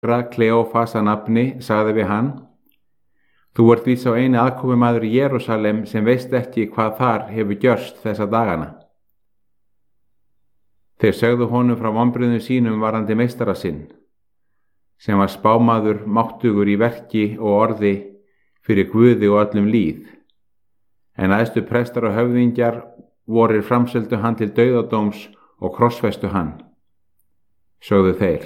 Kleófas að nafni sagði við hann: Þú ert víst sá eini aðkomumaður í Jerúsalem sem veist ekki hvað þar hefur gjörst þessa dagana. Þeir sögðu honum frá vonbrigðum sínum varðandi meistara sinn, sem var spámaður máttugur í verki og orði fyrir Guði og öllum lýð. En æðstu prestar og höfðingjar vorir framseldu hann til dauðadóms og krossfestu hann. Sögðu þeir: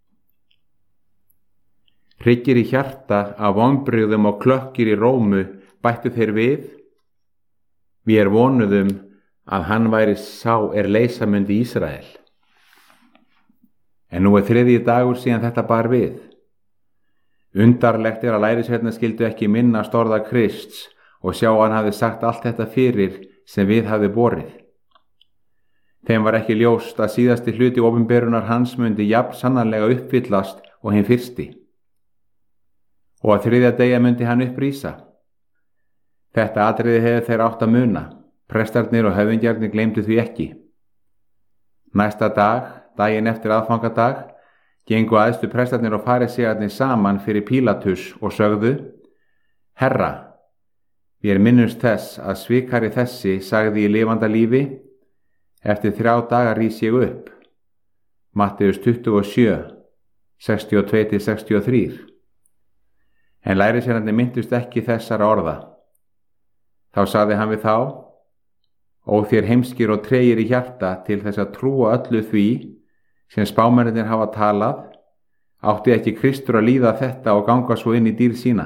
Hryggir í hjarta af vonbrigðum og klökkir í rómu, bættu þeir við: Við vonuðum að hann væri sá leysa myndi Ísrael. En nú 3. dagur síðan þetta bar við. Undarlegt að lærisveinarnir skyldu ekki minnast orða Krists og sjá hann hafði sagt allt þetta fyrir sem við hafði borið. Þeim var ekki ljóst að síðasti hluti opinberunar hans myndi jafn sannarlega uppfyllast og hinn fyrsti, og að 3. degi myndi hann upprísa. Þetta atriði hefðu þeir átt að muna. Prestarnir og höfðingjarnir gleymdu því ekki. Næsta dag, daginn eftir aðfangadag, gengu æðstu prestarnir og farisæarnir saman fyrir Pílatus og sögðu: Herra, við minnumst þess að svikari þessi sagði í lifanda lífi: Eftir 3 daga rís ég upp. Matteus 27, 62-63. En lærisveinarnir minntust ekki þessara orða. Þá sagði hann við þá: Ó þér heimskir og tregir í hjarta til þess að trúa öllu því sem spámennirnir hafa talað, átti ekki Kristur að líða þetta og ganga svo inn í dýrð sína.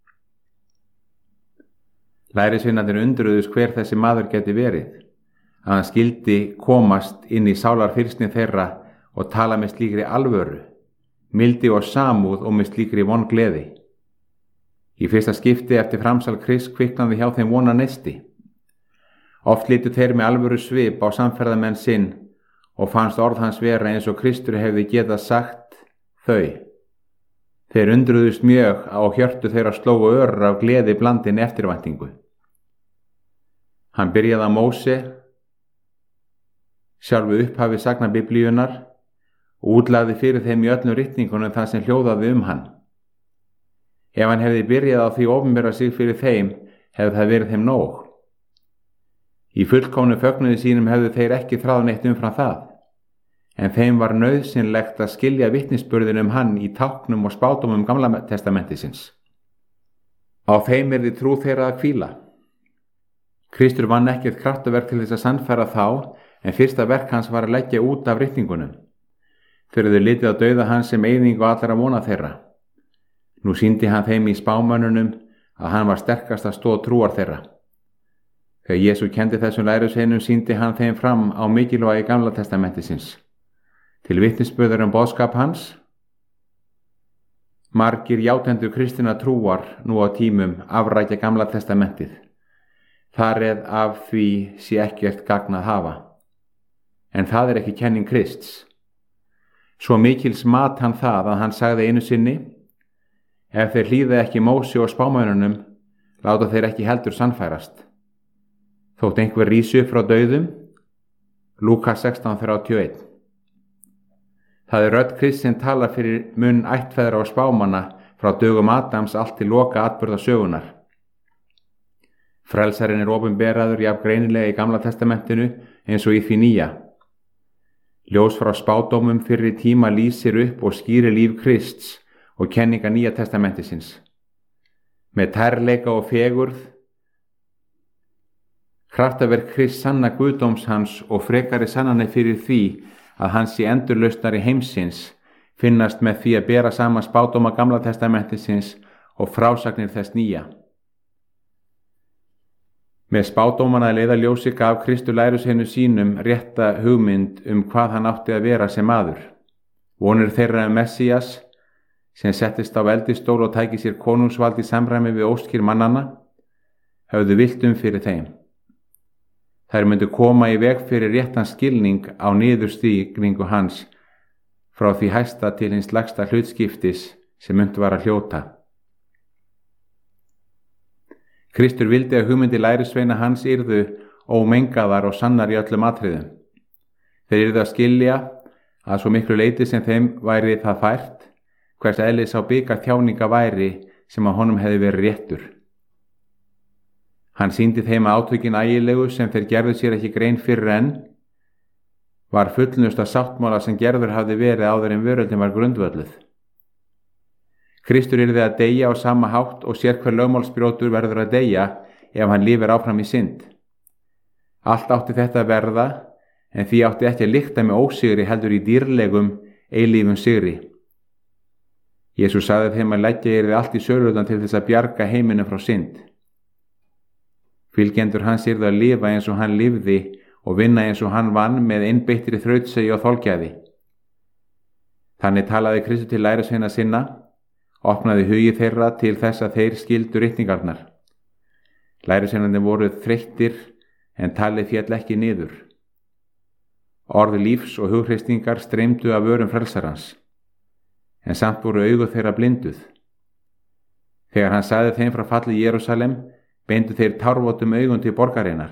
Lærisveinarnir undruðust hver þessi maður geti verið, að hann skyldi komast inn í sálarfylgsni þeirra og tala með slíkri alvöru, mildi og samúð og með slíkri vongleði. Í fyrsta skipti eftir framsal Krists kviknaði hjá þeim vonarneisti. Oft litu þeir með alvöru svip á samferðamenn sinn og fannst orð hans vera eins og Kristur hefði getað sagt þau. Þeir undruðust mjög á hjörtu þeirra slógu örur af gleði blandin eftirvæntingu. Hann byrjaði á Móse, sjálfu upphafi sagna Biblíunnar, og útlagði fyrir þeim í öllum ritningunum það sem hljóðaði hann. Ef hann hefði byrjað á því opinbera sig fyrir þeim, hefði það verið þeim nóg. Í fullkomnu fögnuði sínum hefðu þeir ekki þráð neitt umfram það, en þeim var nauðsynlegt að skilja vitnisburðin hann í táknum og spádómum Gamla testamentisins. Á þeim yrði trú þeirra að hvíla. Kristur vann ekkert kraftaverk til þess að sannfæra þá, en fyrsta verk hans var að leggja út af ritningunum. Þeir höfðu litið á dauða hans sem eyðingu allra vona þeirra. Nú sýndi hann þeim í spámönnunum að hann var sterkasta stoð trúar þeirra. Þegar Jesú kendi þessum lærisveinum sýndi hann þeim fram á mikilvægi Gamla testamentisins, til vitnisburðar boðskap hans. Margir játendur kristinna trúar nú á tímum afrækja Gamla testamentið. Þar af því sé ekkert gagn að hafa. En það ekki kenning Krists. Svo mikils mat hann það að hann sagði einu sinni: Ef þeir hlýða ekki Móse og spámönnunum, láta þeir ekki heldur sannfærast. Þótt einhver rísi upp frá dauðum. Lúkas 16:31. Það rödd Krists sem talar fyrir munn ættfeðra og spámanna frá dögum Adams allt til loka atburða sögunar. Frelsarinn opinberaður jafn greinilega í Gamla testamentinu eins og í því nýja. Ljós frá spádómum fyrri tíma lýsir upp og skýrir líf Krists og kenninga Nýja testamentisins. Með tærleika og fegurð, kraftaverk Krists sanna guðdóms hans og frekari sannanir fyrir því að hann sé endurlausnari heimsins finnast með því að bera saman spádóma Gamla testamentisins og frásagnir þess Nýja. Með spádómana að leiðarljósi gaf Kristur lærisveinum sínum rétta hugmynd hvað hann átti að vera sem maður. Vonir þeirra Messías, sem settist á veldistól og tæki sér konungsvald í samræmi við óskir mannanna, höfðu vilt fyrir þeim. Þær myndu koma í veg fyrir réttan skilning á niðurstigningu hans frá því hæsta til hins lægsta hlutskiptis sem myndu var að hljóta. Kristur vildi að hugmyndi lærisveina hans yrðu ómengaðar og sannar í öllum atriðum. Þeir yrðu að skilja að svo miklu leyti sem þeim væri það fært, hvers eðlis sá bikar þjáninga væri sem að honum hefði verið réttur. Hann sýndi þeim að átökin ægilegu sem þeir gerðu sér ekki grein fyrir enn var fullnusta sáttmála sem gerður hafði verið áður en veröldin var grundvölluð. Kristur yrði að deyja á sama hátt og sérhver lögmálsbrjótur verður að deyja ef hann lifir áfram í synd. Allt átti þetta að verða, en því átti ekki að lykta með ósigri heldur í dýrlegum, eilífum sigri. Jesús sagði þeim að leggja yrði allt í sölurðan til þess að bjarga heiminum frá synd. Fylgjendur hans yrðu að lifa eins og hann lifði og vinna eins og hann vann með einbeittri þrautsegi og þolgæði. Þannig talaði Kristur til lærisveina sinna, opnaði hugi þeirra til þess að þeir skildu ritningarnar. Lærisveinarnir voru þreyttir en talið féll ekki niður. Orð lífs og hughreysingar streymdu af vörum frelsarans, en samt voru augu þeirra blinduð. Þegar hann sagði þeim frá falli Jerúsalem, beindu þeir tárvotum augun til borgarinnar.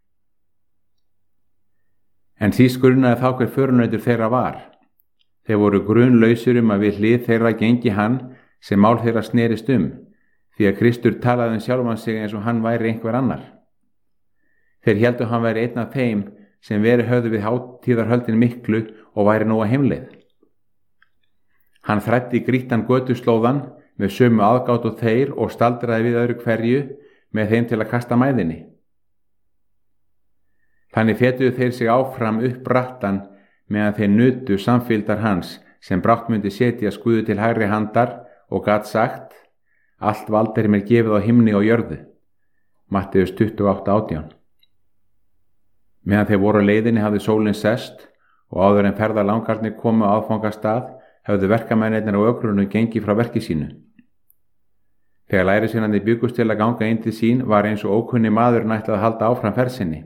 En því skurnaði þá hver förunautur þeirra var. Þeir voru grunlausir að við hlið þeirra gengi hann sem mál þeirra snerist því að Kristur talaði sjálfan sig eins og hann væri einhver annar. Þeir héldu hann væri einn af þeim sem verið höfðu við hátíðarhöldin miklu og væri nú á heimleið. Hann þræddi grýttan götuslóðan með sömu aðgát og þeir og staldraði við öðru hverju með þeim til að kasta mæðinni. Þannig fetuðu þeir sig áfram upp brattan meðan þeir nutu samfylgdar hans sem brátt myndi setja Guði til hægri handar og gat sagt: allt vald er mér gefið á himni og jörðu. Matteus 28:18. Meðan þeir voru á leiðinni hafði sólin sest og áður en ferðalangarnir komu á aðfangastað höfðu verkamennirnir á ökrunum gengið frá verki sínu. Þegar lærisveinarnir byggust til að ganga inn til sín var eins og ókunni maður ætlað að halda áfram ferð sinni.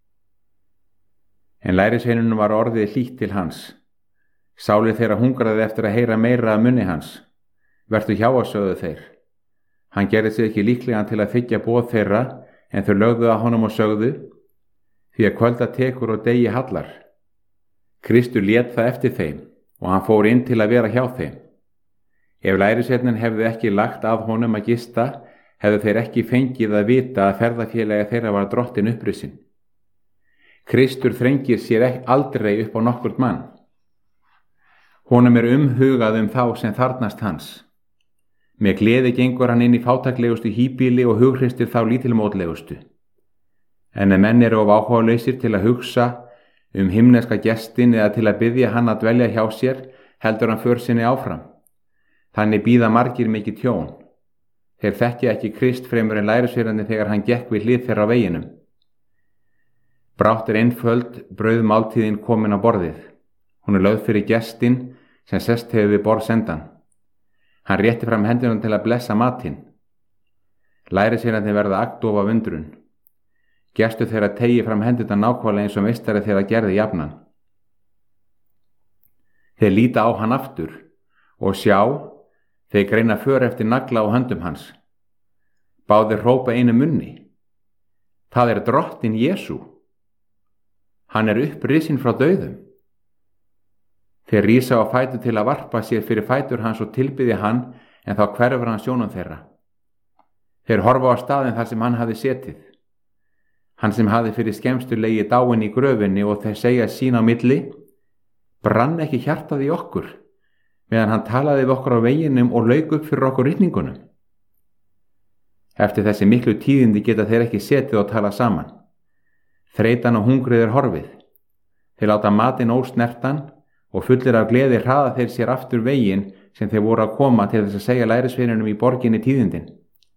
En lærisveinunum var orðið hlýtt til hans. Sálið þeirra hungraði eftir að heyra meira af munni hans. Vertu hjá að sögðu þeir. Hann gerði sig ekki líklegan til að þiggja boð þeirra, en þau lögðu að honum og sögðu: því að kvölda tekur og degi hallar. Kristur lét það eftir þeim og hann fór inn til að vera hjá þeim. Ef lærisveinninn hefði ekki lagt að honum að gista, hefðu þeir ekki fengið að vita að ferðafélagi þeirra var drottin upprisinn. Kristur þrengir sér aldrei upp á nokkurt mann. Honum er umhugað þá sem þarnast hans. Með gleði gengur hann inn í fátæklegustu híbýli og hughrystir þá lítilmótlegustu. En ef menn eru of áhugalausir til að hugsa himneska gestin eða til að biðja hann að dvelja hjá sér, heldur hann för sinni áfram. Þannig bíða margir mikið tjón. Þeir þekkja ekki Krist fremur en lærisveinarnir þegar hann gekk við hlið þeirra á veginum. Brátt er einföld brauðmáltíðin komin á borðið. Hún er lögð fyrir gestin sem sest hefur við borðsendan. Hann rétti fram hendunum til að blessa matinn. Lærisveinarnir verða agndofa af undrun. Gestur þeirra teygi fram hendurnar nákvæmlega eins og meistari þeirra gerði jafnan. Þeir líta á hann aftur og sjá, þeir greina för eftir nagla á höndum hans. Báðir hrópa einu munni: það er drottinn Jesú. Hann er upprisinn frá dauðum. Þeir rísa á fætur til að varpa sér fyrir fætur hans og tilbiðja hann, en þá hverfur hann sjónum þeirra. Þeir horfa á staðinn þar sem hann hafði setið. Hann sem hafði fyrir skemmstu legið dáinn í gröfinni, og þeir segja sín á milli: brann ekki hjartað í okkur meðan hann talaði við okkur á veginum og lauk upp fyrir okkur ritningunum. Eftir þessi miklu tíðindi geta þeir ekki setið og tala saman. Þreytan og hungrið er horfið. Þeir láta matinn ósnertan og fullir af gleði hraða þeir sér aftur veginn sem þeir voru að koma til þess að segja lærisveinunum í borginni tíðindin.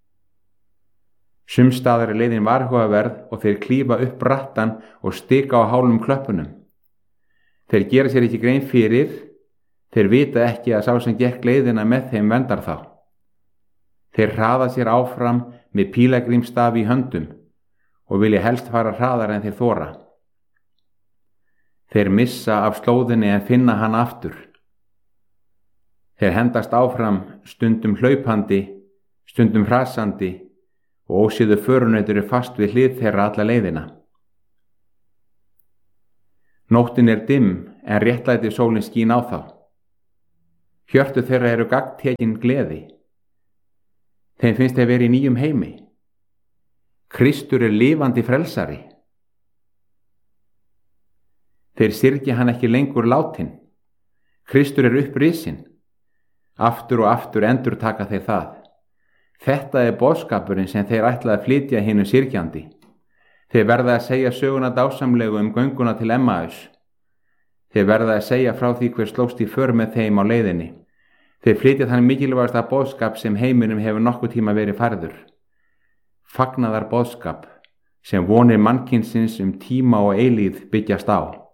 Sums staðar er leiðin varhugaverð og þeir klífa upp brattan og stika á hálum klöppunum. Þeir gera sér ekki grein fyrir, þeir vita ekki að sá sem gekk leiðina með þeim vendar þá. Þeir hraða sér áfram með pílagrímsstafi í höndum og vilja helst fara hraðar en þeir þora. Þeir missa af slóðinni en finna hann aftur. Þeir hendast áfram, stundum hlaupandi, stundum hrasandi, og ósíðu förunautur fast við hlið þeirra alla leiðina. Nóttin er dimm en réttlæti sólin skín á þá. Hjörtu þeirra eru gagntekin gleði. Þeim finnst þeir vera í nýjum heimi. Kristur er lifandi frelsari. Þeir syrgja hann ekki lengur látinn. Kristur er upprisinn. Aftur og aftur endurtaka þeir það. Þetta er boðskapurinn sem þeir ætla að flytja hinu syrgjandi. Þeir verða að segja söguna dásamlegu gönguna til Emmaus. Þeir verða að segja frá því hver slóst í för með þeim á leiðinni. Þeir flytja þann mikilvægasta boðskap sem heiminum hefur nokkuð tíma verið færður. Fagnaðar boðskap sem vonir mannkynsins tíma og eilíð byggjast á.